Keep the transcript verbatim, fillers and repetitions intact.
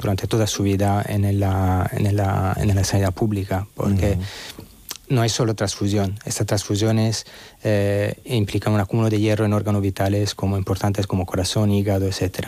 durante toda su vida en la, en la, en la sanidad pública, porque uh-huh. no es solo transfusión. Estas transfusiones eh, implican un acúmulo de hierro en órganos vitales como importantes como corazón, hígado, etcétera.